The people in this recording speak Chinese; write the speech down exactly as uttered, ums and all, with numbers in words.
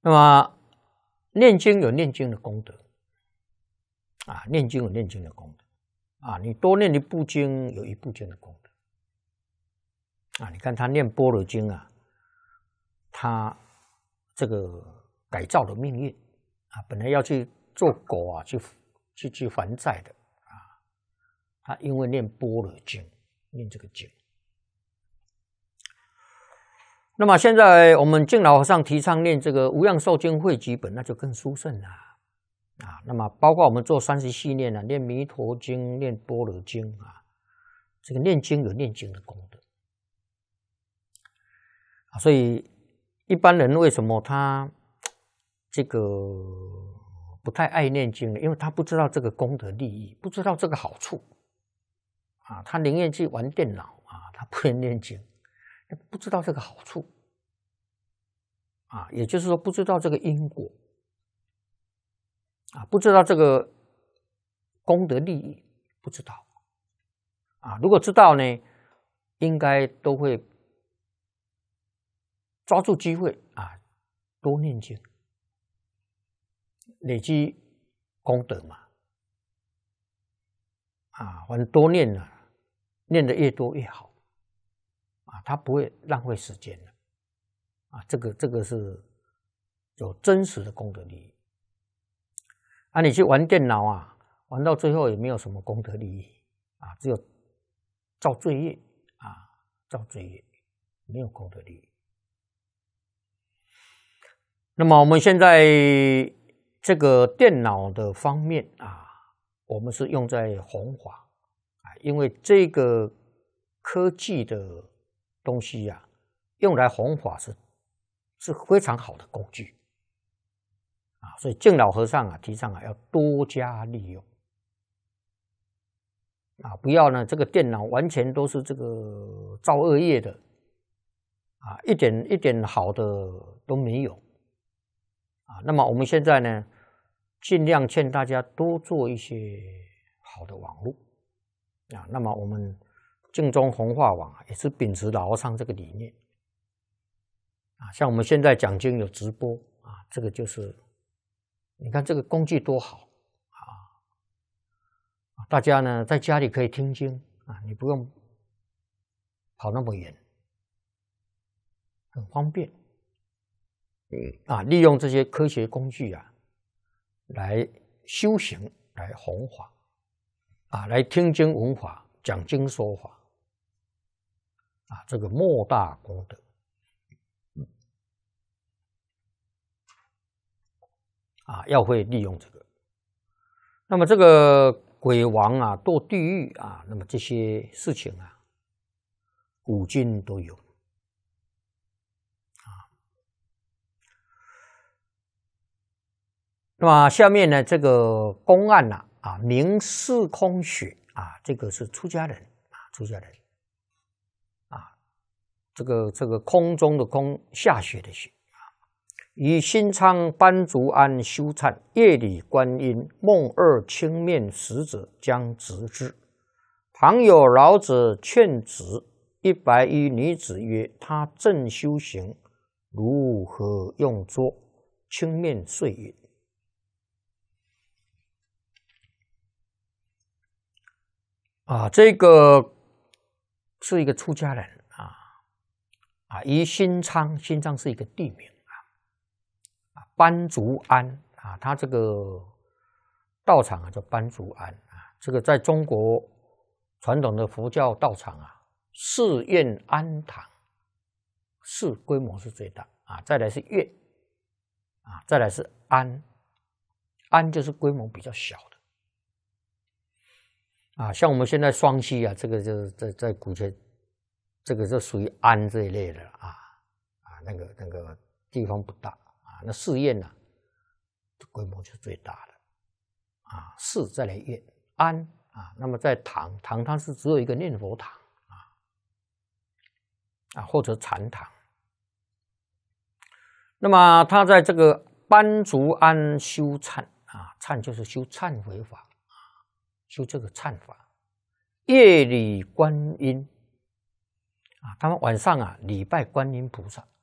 那么念经有念经的功德啊，念经有念经的功德啊，你多念一部经有一部经的功德啊。你看他念般若经啊，他这个改造了命运啊，本来要去做狗啊，去去去还债的啊，他因为念般若经，念这个经。那么现在我们敬老和尚提倡念这个无量寿经汇集本，那就更殊胜了啊。那么包括我们做三十系念啊，念弥陀经、念般若经啊，这个念经有念经的功德啊。所以一般人为什么他这个不太爱念经呢？因为他不知道这个功德利益，不知道这个好处啊，他宁愿去玩电脑啊，他不愿念经。不知道这个好处啊，也就是说不知道这个因果啊，不知道这个功德利益，不知道啊。如果知道呢，应该都会抓住机会啊，多念经，累积功德嘛啊，反正多念了，念的越多越好。啊，他不会浪费时间的，啊，这个这个是有真实的功德利益。啊，你去玩电脑啊，玩到最后也没有什么功德利益啊，只有造罪业啊，造罪业，没有功德利益。那么我们现在这个电脑的方面啊，我们是用在弘法啊，因为这个科技的东西呀、啊，用来弘法是是非常好的工具啊，所以敬老和尚啊提倡啊要多加利用啊，不要呢这个电脑完全都是这个造恶业的啊，一点一点好的都没有啊。那么我们现在呢，尽量劝大家多做一些好的网络啊。那么我们净宗弘化网也是秉持老和尚这个理念啊，像我们现在讲经有直播啊，这个就是你看这个工具多好啊！大家呢在家里可以听经啊，你不用跑那么远，很方便。啊，利用这些科学工具啊，来修行，来弘法啊，来听经闻法，讲经说法。啊，这个莫大功德，嗯，啊，要会利用这个。那么这个鬼王啊，堕地狱啊，那么这些事情啊，古今都有啊。那么下面呢，这个公案呐，啊，明四空雪啊，这个是出家人啊，出家人。这个这个空中的空，下雪的雪啊。于新昌班竹庵修忏，夜里观音，梦二青面使者将直之。旁有老者劝止，一白衣女子曰：“他正修行，如何用作？”青面遂云：“啊，这个是一个出家人。”啊，于新昌，新昌是一个地名啊。啊，班竹庵啊，他这个道场啊叫班竹庵啊。这个在中国传统的佛教道场啊，寺院庵堂，寺规模是最大啊，再来是院啊，再来是庵，庵就是规模比较小的啊。像我们现在双溪啊，这个就是在在古前。这个就属于庵这一类的啊啊，那个那个地方不大啊，那寺院呢、啊，规模就最大的啊，寺再来院庵啊，那么在堂堂它是只有一个念佛堂啊啊或者禅堂，那么他在这个班竹庵修忏啊，忏就是修忏悔法啊，修这个忏法，夜里观音。啊，他们晚上啊礼拜观音菩萨